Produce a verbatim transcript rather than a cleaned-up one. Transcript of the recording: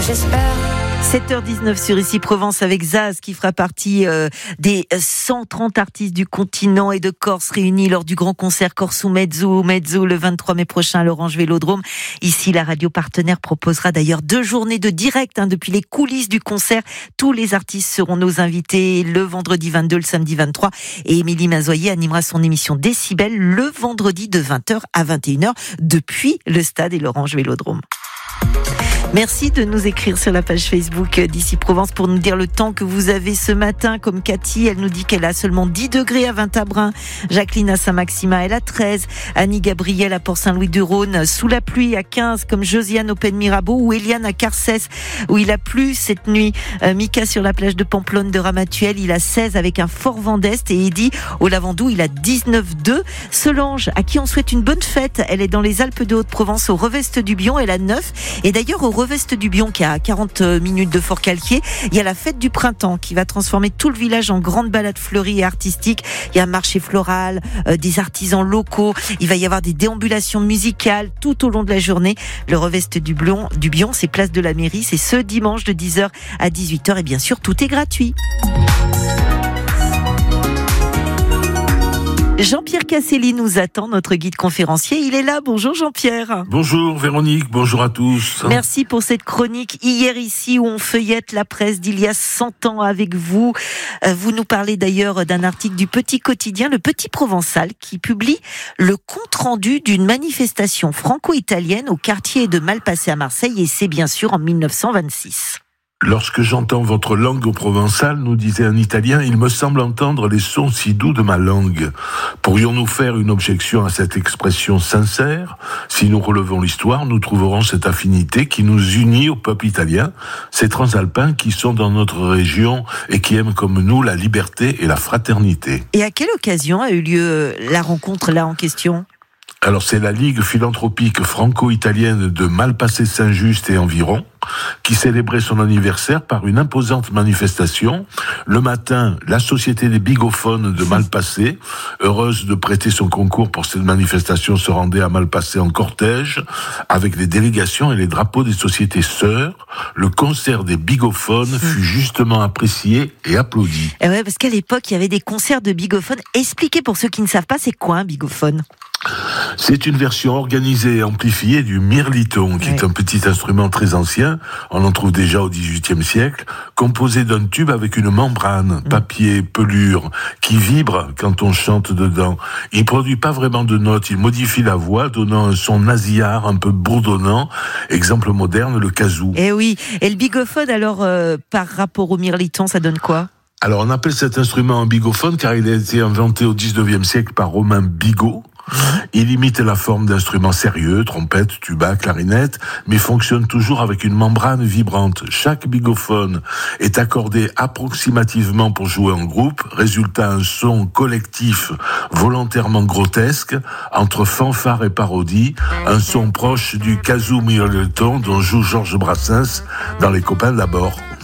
j'espère. sept heures dix-neuf sur Ici Provence avec Zaz qui fera partie euh, des cent trente artistes du continent et de Corse réunis lors du grand concert Corso Mezzo Mezzo le vingt-trois mai prochain à l'Orange Vélodrome. Ici, la radio partenaire proposera d'ailleurs deux journées de direct hein, depuis les coulisses du concert. Tous les artistes seront nos invités le vendredi vingt-deux, le samedi vingt-trois et Émilie Mazoyer animera son émission Décibel le vendredi de vingt heures à vingt et une heures depuis le stade et l'Orange Vélodrome. Merci de nous écrire sur la page Facebook d'Ici Provence pour nous dire le temps que vous avez ce matin. Comme Cathy, elle nous dit qu'elle a seulement dix degrés à Vintabrin. Jacqueline à Saint-Maxima, elle a treize. Annie Gabriel à Port-Saint-Louis-de-Rhône, sous la pluie à quinze. Comme Josiane au Pen Mirabeau ou Eliane à Carcès, où il a plu cette nuit. Euh, Mika sur la plage de Pamplonne de Ramatuelle, il a seize avec un fort vent d'est. Et Eddy au Lavandou, il a dix-neuf deux. Solange, à qui on souhaite une bonne fête. Elle est dans les Alpes de Haute-Provence, au Reveste du Bion, elle a neuf. Et d'ailleurs, au Reveste du Bion, qui est à quarante minutes de Fort-Calquier, il y a la fête du printemps qui va transformer tout le village en grande balade fleurie et artistique. Il y a un marché floral, euh, des artisans locaux, il va y avoir des déambulations musicales tout au long de la journée. Le Reveste du Bion, du Bion, c'est place de la mairie, c'est ce dimanche de dix heures à dix-huit heures et bien sûr tout est gratuit. Jean-Pierre Casselli nous attend, notre guide conférencier. Il est là. Bonjour Jean-Pierre. Bonjour Véronique, bonjour à tous. Merci pour cette chronique. Hier ici où on feuillette la presse d'il y a cent ans avec vous. Vous nous parlez d'ailleurs d'un article du Petit Quotidien, le Petit Provençal, qui publie le compte-rendu d'une manifestation franco-italienne au quartier de Malpasset à Marseille, et c'est bien sûr en mille neuf cent vingt-six. Lorsque j'entends votre langue au provençal, nous disait un Italien, il me semble entendre les sons si doux de ma langue. Pourrions-nous faire une objection à cette expression sincère ? Si nous relevons l'histoire, nous trouverons cette affinité qui nous unit au peuple italien, ces transalpins qui sont dans notre région et qui aiment comme nous la liberté et la fraternité. Et à quelle occasion a eu lieu la rencontre là en question ? Alors c'est la Ligue philanthropique franco-italienne de Malpasset-Saint-Just et environ, qui célébrait son anniversaire par une imposante manifestation. Le matin, la Société des bigophones de Malpasset, heureuse de prêter son concours pour cette manifestation, se rendait à Malpasset en cortège, avec les délégations et les drapeaux des sociétés sœurs. Le concert des bigophones fut justement apprécié et applaudi. Et ouais, parce qu'à l'époque, il y avait des concerts de bigophones. Expliquez pour ceux qui ne savent pas, c'est quoi un bigophone ? C'est une version organisée et amplifiée du mirliton, qui oui. est un petit instrument très ancien, on en trouve déjà au dix-huitième siècle, composé d'un tube avec une membrane, papier, pelure, qui vibre quand on chante dedans. Il produit pas vraiment de notes, il modifie la voix, donnant un son nasillard un peu bourdonnant, exemple moderne, le kazoo. Eh oui, et le bigophone alors, euh, par rapport au mirliton, ça donne quoi ? Alors on appelle cet instrument un bigophone car il a été inventé au dix-neuvième siècle par Romain Bigot. Il imite la forme d'instruments sérieux, trompette, tuba, clarinette, mais fonctionne toujours avec une membrane vibrante. Chaque bigophone est accordé approximativement pour jouer en groupe, résultat un son collectif volontairement grotesque, entre fanfare et parodie, un son proche du kazoo mirliton dont joue Georges Brassens dans Les copains d'abord.